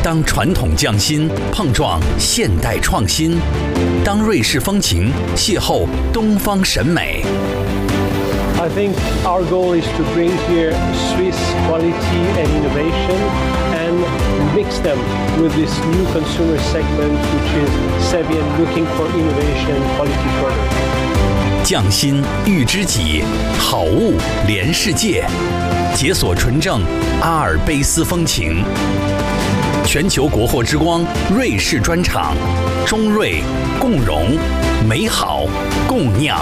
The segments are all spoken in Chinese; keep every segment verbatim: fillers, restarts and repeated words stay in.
当传统匠心碰撞现代创新，当瑞士风情邂逅东方审美。 I think our goal is to bring here Swiss quality and innovation and mix them with this new consumer segment, which is savvy and looking for innovation quality product. 匠心遇知己，好物连世界，解锁纯正阿尔卑斯风情。全球国货之光瑞士专场，中瑞共荣，美好共酿。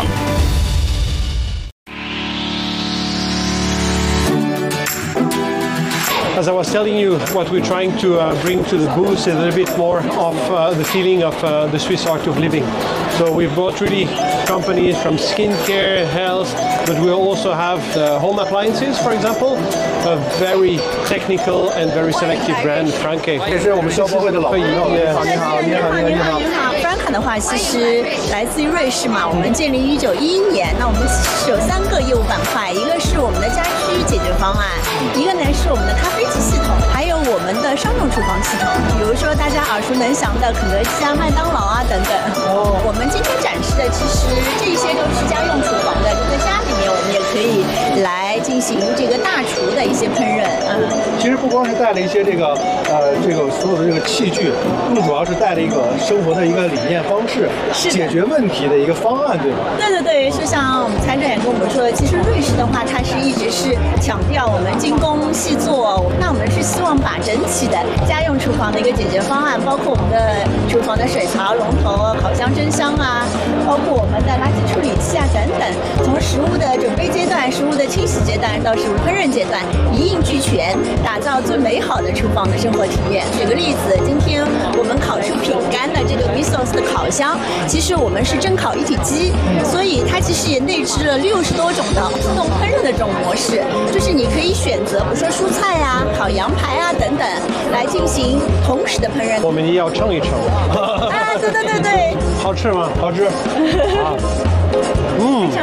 As I was telling you, what we're trying to uh, bring to the booth is a little bit more of uh, the feeling of uh, the Swiss art of living. So we've brought really companies from skincare, health, but we also have uh, home appliances, for example, a very technical and very selective brand, Franke. 这是我们消博会的老朋友。你好，你好，你好，你好，你好。 Franke 的话，其实来自于瑞士嘛，我们建立于一九一一年。那我们是有三个业务板块，一个是我们的家居解决方案，一个呢是我们的咖啡机系统，还有我们的商用厨房系统，比如说大家耳熟能详的肯德基啊、麦当劳啊等等。哦，我们今天展示的其实这些都是家用厨房的，就在家里面我们也可以来进行这个大厨的一些烹饪。嗯， 其实不光是带了一些这个呃这个所有的这个器具，更主要是带了一个生活的一个理念方式，解决问题的一个方案，对吧？ 对对对，就像我们参展也跟我们说的，其实瑞士的话，它是一直是强调我们精工细作。那我们是希望把整体的家用厨房的一个解决方案，包括我们的厨房的水槽、龙头、烤箱、蒸箱啊，包括我们的垃圾处理器啊等等，从食物的准备阶段、食物的清洗阶段到食物烹饪阶段，一应俱全，打造最美好的厨房的生活体验。举个例子，今天我们烤出饼干的这个 Visos 的烤箱，其实我们是蒸烤一体机，所以它其实也内置了六十多种的自动烹饪的这种模式，就是你可以选择，比如说蔬菜啊、烤羊排啊等等，来进行同时的烹饪。 我们也要称一称。 啊，对对对对。 好吃吗？好吃。啊，嗯。